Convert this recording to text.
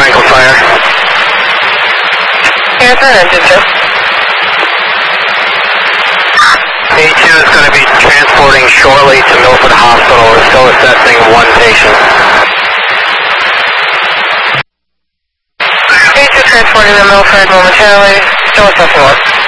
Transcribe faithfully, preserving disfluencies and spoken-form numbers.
Franklin Fire. Answer engine two. A two is going to be transporting shortly to Milford Hospital. We're still assessing one patient. A two transporting to Milford momentarily. Still assessing one.